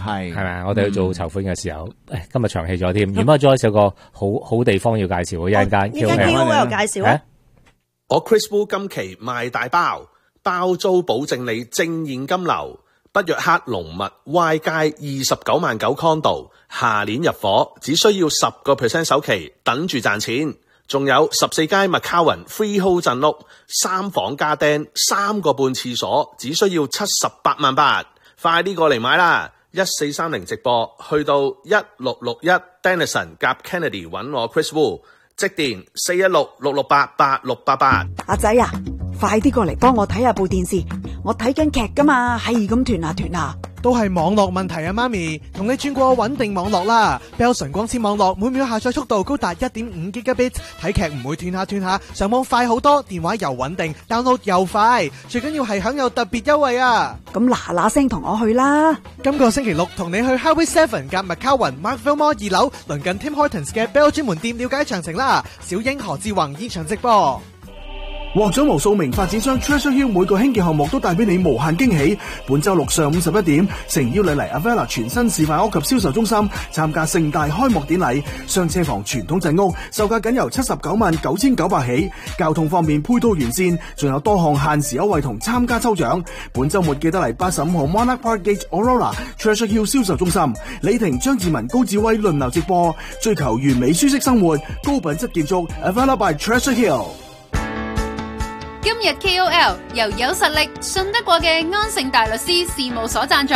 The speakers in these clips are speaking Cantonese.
係咪？我哋去做籌款嘅時候，今日長氣咗添。如果Joyce有個好地方要介紹，一陣間 KOL 介紹啊！ 我 Chris Wu 今期賣大包租保證你正現金流，北約克龍脈 Y 街29萬9 condo， 下年入伙，只需要 10% 首期，等住賺錢。仲有14街McCowan Freehold 鎮屋，3房加釘，3個半廁所，只需要78萬8，快啲過嚟買啦！1430直播去到1661 Denison 夾 Kennedy 揾我 Chris Wu， 即電416-668-8688。 阿仔啊，快啲過嚟幫我睇下部電視，我睇緊劇噶嘛，係咁斷下。 都係網絡問題啊，媽咪，同你轉過穩定網絡啦。Bell 純光纖網絡每秒下載速度高達 1.5 Gigabit， 睇劇唔會斷下，上網快好多，電話又穩定 ，download 又快，最緊要係享有特別優惠啊！ 咁嗱聲同我去啦。 今個星期六同你去 Highway 7夾 McCowan Markville Mall 2樓，鄰近 Tim Hortons 嘅 Bell 專門店了解詳情啦。小英何志宏現場直播。 獲獎無數名發展商 Treasure Hill 每個興建項目都帶俾你無限驚喜。本周六上午11點，誠邀你嚟 Avella 全新示範屋及銷售中心參加盛大開幕典禮。雙車房傳統鎮屋售價僅由79萬9,900起，交通方面配套完善，仲有多項限時優惠同參加抽獎。本周末記得嚟85號 Monarch Park Gate Aurora Treasure Hill 銷售中心，李婷、張志文、高志威輪流直播，追求完美舒適生活，高品質建築 Avella by Treasure Hill。 今日 KOL 由有實力、信得過嘅安盛大律師事務所贊助。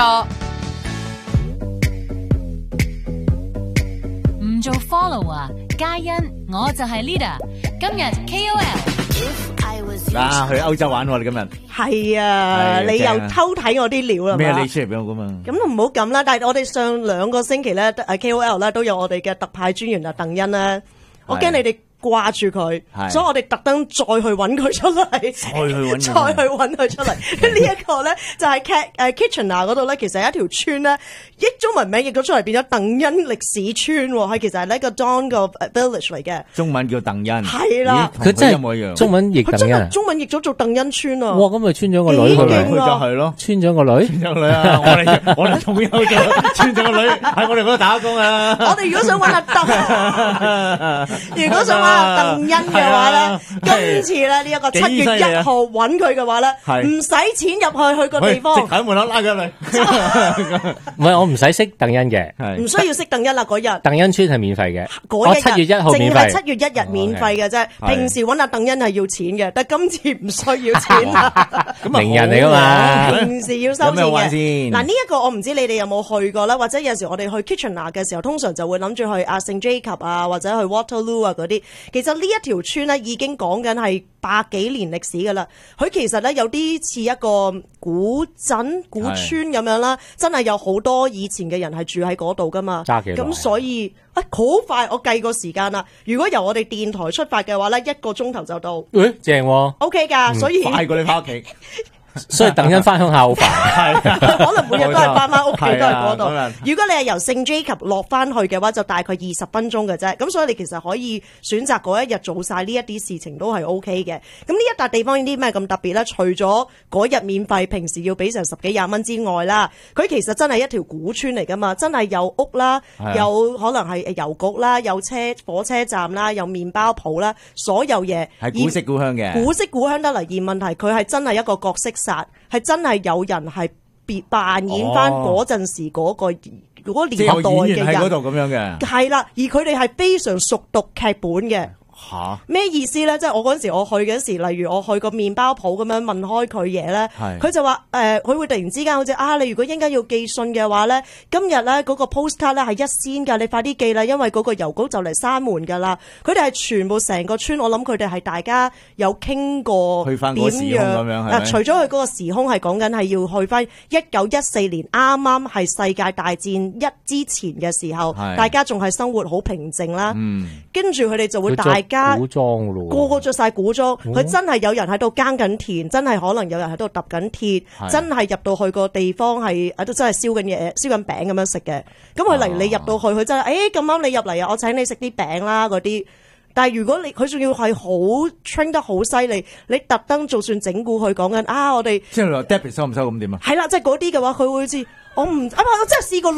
唔做 follower， 嘉欣，我就係 leader。今日 KOL 去歐洲玩喎，你今日係啊，你又偷睇我啲料啦？ 咩？你出嚟俾我噶嘛？ 咁都唔好咁啦。但係我哋上2個星期咧，KOL 咧都有我哋嘅特派專員啊，鄧欣咧，我驚你哋掛住佢，所以我哋特登再去揾佢出嚟，再去揾佢出嚟。呢一個咧就係 Kitchener 嗰度咧，其實係一條村咧，中文名譯咗出嚟變咗鄧欣歷史村，係其實係呢個 Don 個 village 嚟嘅。 中文叫鄧欣， 係啦， 佢真係中文譯鄧欣， 中文譯咗做鄧欣村啊！ 哇，咁咪村咗個女佢咪？ 佢就係咯， 村咗個女， 村咗個女啊！我哋仲有嘅村咗個女喺我哋嗰度打工啊！ 我哋如果想揾阿鄧，如果想鄧欣嘅話咧，今次咧呢一個7月1號揾佢嘅話咧，唔使錢入去個地方， 直喺門口拉佢嚟。 唔係，我唔使識鄧欣嘅， 唔需要識鄧欣啦嗰日。鄧欣村係免費嘅， 嗰日 7月1號免費， 淨係7月1日免費嘅啫。平時揾阿鄧欣係要錢嘅，但今次唔需要錢啦。 名人嚟噶嘛， 平時要收錢嘅。嗱呢一個我唔知你哋有冇去過啦，或者有時我哋去 Kitchener 嘅時候，通常就會諗住去阿聖 Jacob 啊，或者去 Waterloo 啊嗰啲。其實呢一條村咧已經講緊係100幾年歷史噶啦，佢其實咧有啲似一個古鎮古村咁樣啦，真係有好多以前嘅人係住喺嗰度噶嘛。咁所以好快，我計個時間啦。如果由我哋電台出發嘅話咧，1個鐘頭就到。 正喎。 OK 噶，所以快過你翻屋企。 所以鄧欣翻鄉下好煩， 可能每日都係翻屋企，都係嗰度。如果你係由聖 Jacob 落翻去嘅話，就大概20分鐘嘅啫。咁所以你其實可以選擇嗰一日做晒呢一啲事情都係 OK 嘅。咁呢一笪地方有啲咩咁特別咧？除咗嗰日免費，平時要俾成10幾20蚊之外啦，佢其實真係一條古村嚟噶嘛，真係有屋啦，有可能係郵局啦，有火車站啦，有麵包鋪啦，所有嘢係古色古香嘅， 古色古香得嚟。而問題佢係真係一個角色殺，係真係有人係扮演翻嗰陣時嗰個年代嘅人喺嗰度咁樣嘅， 係啦，而佢哋係非常熟讀劇本嘅。咩意思咧？即係我嗰陣時我去嗰時，例如我去個麵包鋪咁樣問開佢嘢咧，佢就話佢會突然之間好似你如果應該要寄信嘅話咧，今日咧嗰個 postcard 咧係1仙㗎，你快啲寄啦，因為嗰個郵局就嚟閂門㗎啦。佢哋係全部成個村，我諗佢哋係大家有傾過去翻嗰個時空咁樣係咪？ 除咗佢嗰個時空係講緊係要去翻1914年啱啱係世界大戰1之前嘅時候，大家仲係生活好平靜啦。跟住佢哋就會大家古裝咯， 個個着晒古裝，佢真係有人喺度耕緊田，真係可能有人喺度揼緊鐵，真係入到去個地方係都真係燒緊嘢、燒緊餅咁樣食嘅。咁佢嚟你入到去，佢真係咁啱你入嚟啊！我請你食啲餅啦嗰啲。但係如果佢仲要係好 train 得好犀利，你特登就算整蠱佢講緊我哋即係話 debit 收唔收咁點啊？ 係啦，即係嗰啲嘅話，佢會知我真係試過。